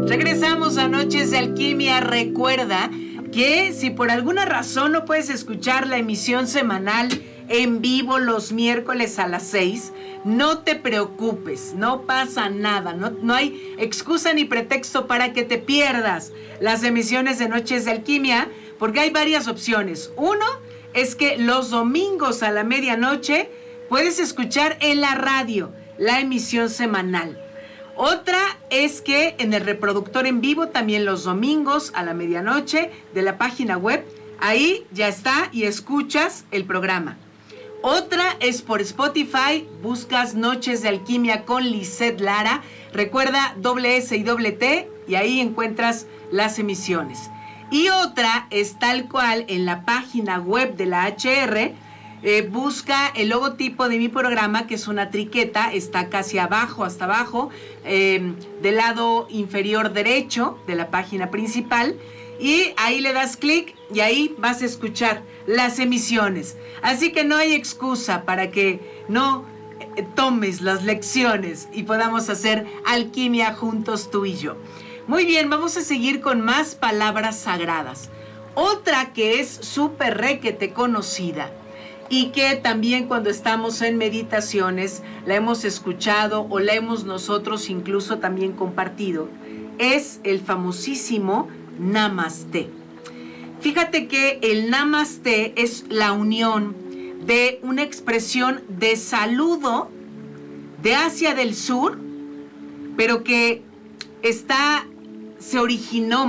Regresamos a Noches de Alquimia. Recuerda que si por alguna razón no puedes escuchar la emisión semanal en vivo los miércoles a las 6, no te preocupes, no pasa nada, no hay excusa ni pretexto para que te pierdas las emisiones de Noches de Alquimia, porque hay varias opciones. Uno es que los domingos a la medianoche puedes escuchar en la radio la emisión semanal. Otra es que en el reproductor en vivo también los domingos a la medianoche de la página web, ahí ya está y escuchas el programa. Otra es por Spotify, buscas Noches de Alquimia con Lisette Lara, recuerda S y T, y ahí encuentras las emisiones. Y otra es tal cual en la página web de la HR, busca el logotipo de mi programa, que es una triqueta, está casi abajo, hasta abajo, del lado inferior derecho de la página principal, y ahí le das clic y ahí vas a escuchar las emisiones. Así que no hay excusa para que no tomes las lecciones y podamos hacer alquimia juntos tú y yo. Muy bien, vamos a seguir con más palabras sagradas. Otra que es súper requete conocida y que también cuando estamos en meditaciones la hemos escuchado o la hemos nosotros incluso también compartido, es el famosísimo Namaste. Fíjate que el Namaste es la unión de una expresión de saludo de Asia del Sur, pero que se originó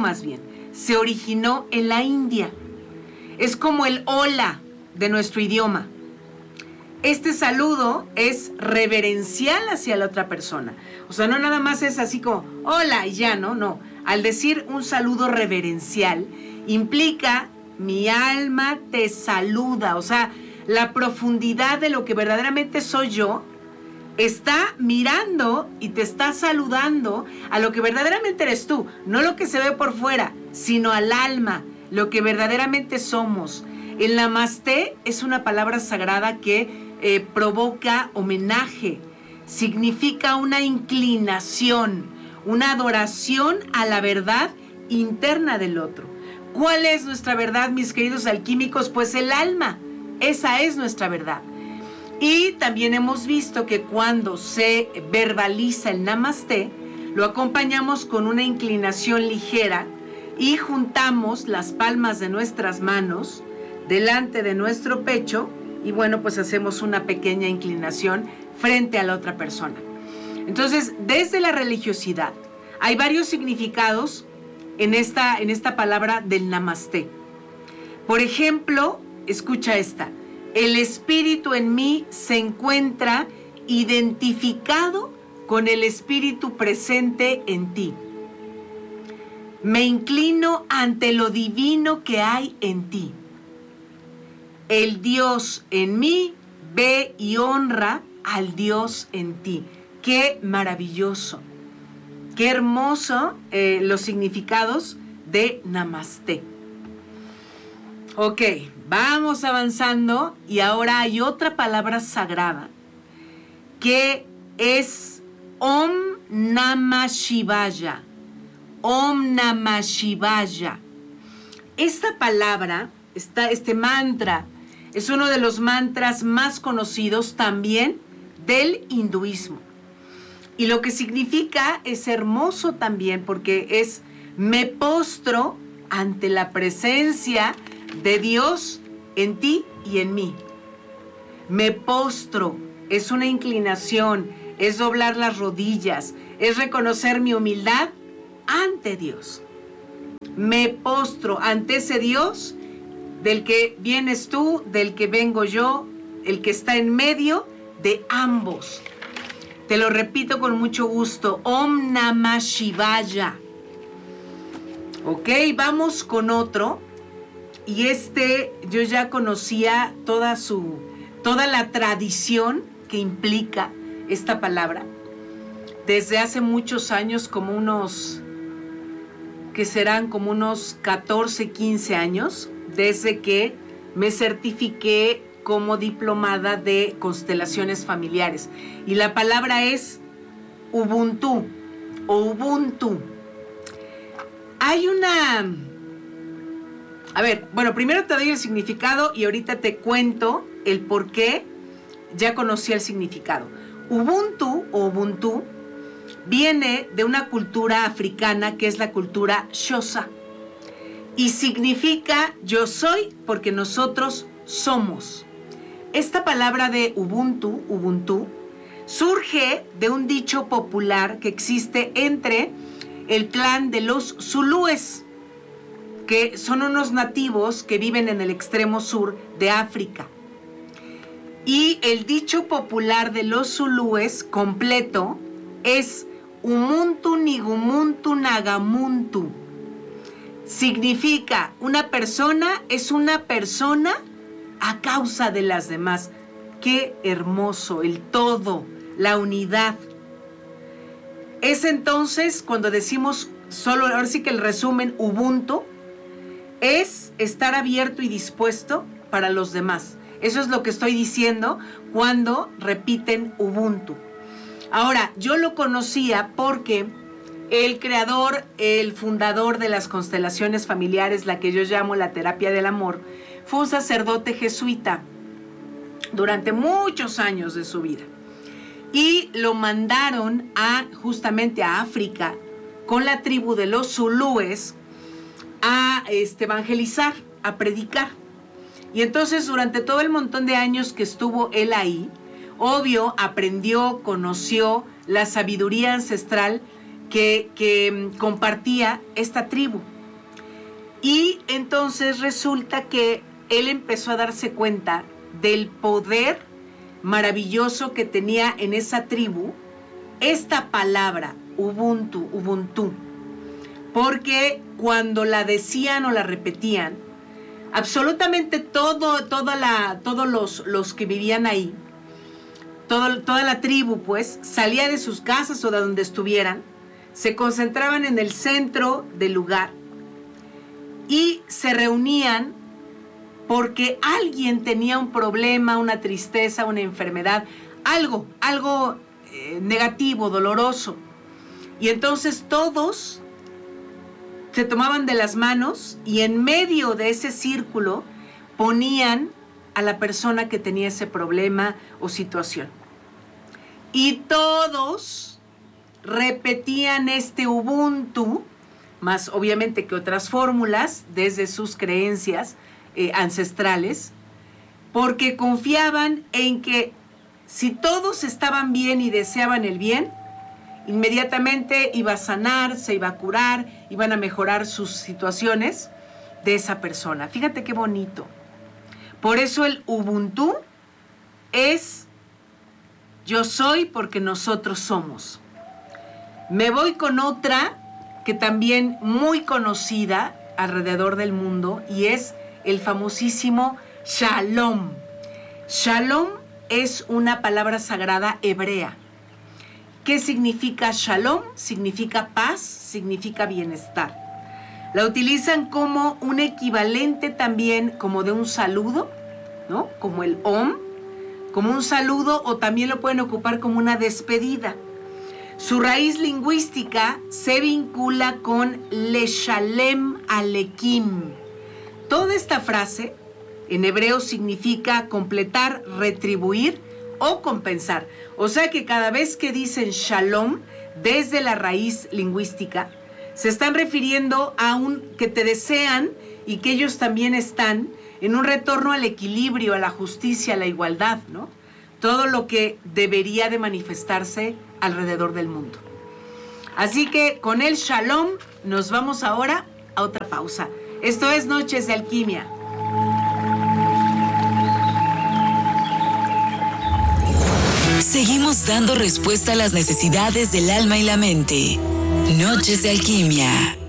en la India. Es como el hola de nuestro idioma. Este saludo es reverencial hacia la otra persona. O sea, no nada más es así como hola y ya, no. Al decir un saludo reverencial, implica mi alma te saluda. O sea, la profundidad de lo que verdaderamente soy yo está mirando y te está saludando a lo que verdaderamente eres tú. No lo que se ve por fuera, sino al alma, lo que verdaderamente somos. El Namaste es una palabra sagrada que provoca homenaje, significa una inclinación, una adoración a la verdad interna del otro. ¿Cuál es nuestra verdad, mis queridos alquímicos? Pues el alma, esa es nuestra verdad. Y también hemos visto que cuando se verbaliza el Namaste, lo acompañamos con una inclinación ligera y juntamos las palmas de nuestras manos delante de nuestro pecho y bueno, pues hacemos una pequeña inclinación frente a la otra persona. Entonces, desde la religiosidad, hay varios significados en esta palabra del Namaste. Por ejemplo, escucha esta: el espíritu en mí se encuentra identificado con el espíritu presente en ti. Me inclino ante lo divino que hay en ti. El Dios en mí ve y honra al Dios en ti. ¡Qué maravilloso! ¡Qué hermoso los significados de Namaste! Ok, vamos avanzando y ahora hay otra palabra sagrada que es Om Namah Shivaya. Om Namah Shivaya. Esta palabra, este mantra, es uno de los mantras más conocidos también del hinduismo. Y lo que significa es hermoso también porque es me postro ante la presencia de Dios en ti y en mí. Me postro, es una inclinación, es doblar las rodillas, es reconocer mi humildad ante Dios. Me postro ante ese Dios del que vienes tú, del que vengo yo, el que está en medio de ambos. Te lo repito con mucho gusto. Om Namah Shivaya. Ok, vamos con otro. Y yo ya conocía toda la tradición que implica esta palabra. Desde hace muchos años, que serán como unos 14, 15 años, desde que me certifiqué como diplomada de constelaciones familiares. Y la palabra es Ubuntu o Ubuntu. Hay una... A ver, bueno, primero te doy el significado y ahorita te cuento el por qué ya conocí el significado. Ubuntu o Ubuntu viene de una cultura africana que es la cultura Xhosa y significa yo soy porque nosotros somos. Esta palabra de Ubuntu, surge de un dicho popular que existe entre el clan de los zulúes, que son unos nativos que viven en el extremo sur de África. Y el dicho popular de los zulúes completo es Umuntu Nigumuntu Nagamuntu. Significa una persona es una persona a causa de las demás. Qué hermoso, el todo, la unidad. Es entonces cuando decimos, solo ahora sí que el resumen, Ubuntu, es estar abierto y dispuesto para los demás. Eso es lo que estoy diciendo cuando repiten Ubuntu. Ahora, yo lo conocía porque el creador, el fundador de las constelaciones familiares, la que yo llamo la terapia del amor, fue un sacerdote jesuita durante muchos años de su vida. Y lo mandaron justamente a África con la tribu de los zulúes a evangelizar, a predicar. Y entonces durante todo el montón de años que estuvo él ahí, obvio, aprendió, conoció la sabiduría ancestral que compartía esta tribu. Y entonces resulta que él empezó a darse cuenta del poder maravilloso que tenía en esa tribu esta palabra, Ubuntu. Porque cuando la decían o la repetían, absolutamente todos los que vivían ahí, toda la tribu pues, salía de sus casas o de donde estuvieran, se concentraban en el centro del lugar y se reunían porque alguien tenía un problema, una tristeza, una enfermedad, algo negativo, doloroso. Y entonces todos se tomaban de las manos y en medio de ese círculo ponían a la persona que tenía ese problema o situación. Y todos repetían este Ubuntu, más obviamente que otras fórmulas desde sus creencias ancestrales, porque confiaban en que si todos estaban bien y deseaban el bien, inmediatamente iba a sanar, se iba a curar, iban a mejorar sus situaciones de esa persona. Fíjate qué bonito. Por eso el Ubuntu es yo soy porque nosotros somos. Me voy con otra que también muy conocida alrededor del mundo y es el famosísimo Shalom. Shalom es una palabra sagrada hebrea. ¿Qué significa Shalom? Significa paz, significa bienestar. La utilizan como un equivalente también como de un saludo, ¿no? Como el Om, como un saludo o también lo pueden ocupar como una despedida. Su raíz lingüística se vincula con Leshalem Alekim. Toda esta frase en hebreo significa completar, retribuir o compensar. O sea que cada vez que dicen Shalom, desde la raíz lingüística, se están refiriendo a que te desean y que ellos también están en un retorno al equilibrio, a la justicia, a la igualdad, ¿no? Todo lo que debería de manifestarse alrededor del mundo. Así que con el Shalom nos vamos ahora a otra pausa. Esto es Noches de Alquimia. Seguimos dando respuesta a las necesidades del alma y la mente. Noches de Alquimia.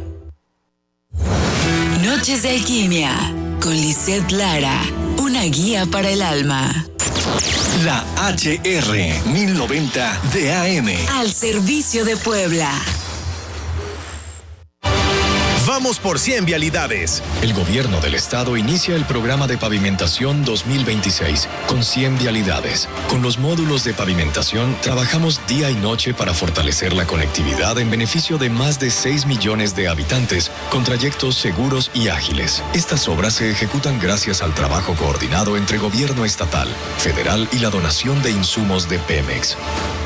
Noches de Alquimia, con Lisette Lara, una guía para el alma. La HR 1090 de AM. Al servicio de Puebla. Vamos por 100 vialidades. El gobierno del estado inicia el programa de pavimentación 2026 con 100 vialidades. Con los módulos de pavimentación trabajamos día y noche para fortalecer la conectividad en beneficio de más de 6 millones de habitantes con trayectos seguros y ágiles. Estas obras se ejecutan gracias al trabajo coordinado entre gobierno estatal, federal y la donación de insumos de Pemex.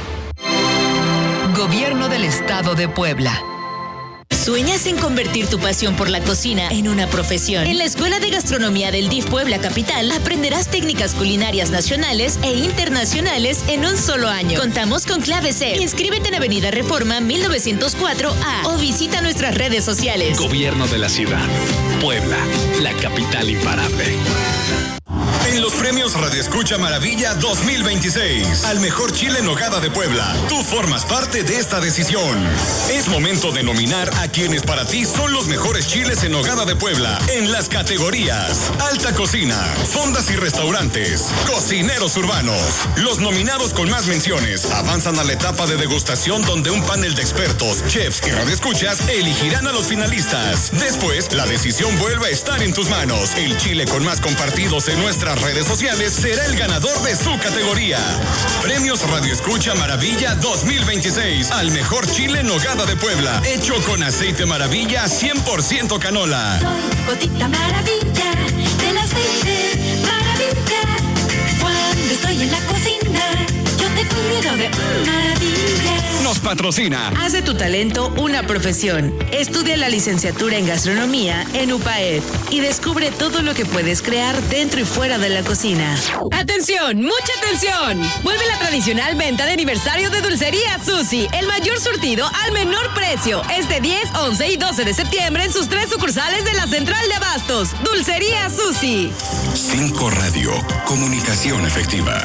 Gobierno del Estado de Puebla. ¿Sueñas en convertir tu pasión por la cocina en una profesión? En la Escuela de Gastronomía del DIF Puebla Capital aprenderás técnicas culinarias nacionales e internacionales en un solo año. Contamos con clave C. Inscríbete en Avenida Reforma 1904A o visita nuestras redes sociales. Gobierno de la Ciudad. Puebla, la capital imparable. En los premios Radio Escucha Maravilla 2026, al mejor chile en nogada de Puebla, tú formas parte de esta decisión. Es momento de nominar a quienes para ti son los mejores chiles en nogada de Puebla en las categorías Alta Cocina, Fondas y Restaurantes, Cocineros Urbanos. Los nominados con más menciones avanzan a la etapa de degustación donde un panel de expertos, chefs y radioescuchas elegirán a los finalistas. Después, la decisión vuelve a estar en tus manos. El chile con más compartidos en nuestras redes sociales será el ganador de su categoría. Premios Radio Escucha Maravilla 2026 al mejor chile en nogada de Puebla, hecho con aceite Maravilla 100% canola. Soy gotita maravilla del aceite Maravilla. Cuando estoy en la cocina, yo te cuido de maravilla. Nos patrocina. Haz de tu talento una profesión. Estudia la licenciatura en gastronomía en UPAED y descubre todo lo que puedes crear dentro y fuera de la cocina. ¡Atención! ¡Mucha atención! Vuelve la tradicional venta de aniversario de Dulcería Susi. El mayor surtido al menor precio. Este 10, 11 y 12 de septiembre en sus 3 sucursales de la Central de Abastos. Dulcería Susi. 5 Radio. Comunicación efectiva.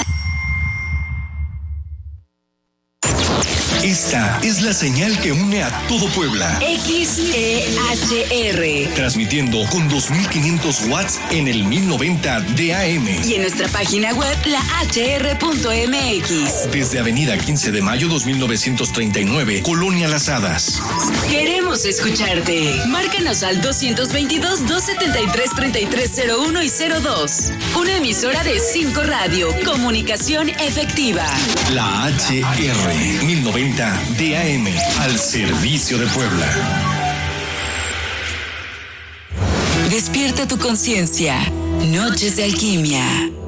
Esta es la señal que une a todo Puebla. XEHR. Transmitiendo con 2500 watts en el 1090 de AM. Y en nuestra página web, lahr.mx. Desde Avenida 15 de Mayo 2939, Colonia Las Hadas. Queremos escucharte. Márcanos al 222-273-3301 y 02. Una emisora de 5 Radio. Comunicación efectiva. La HR 1090 DAM, al servicio de Puebla. Despierta tu conciencia. Noches de Alquimia.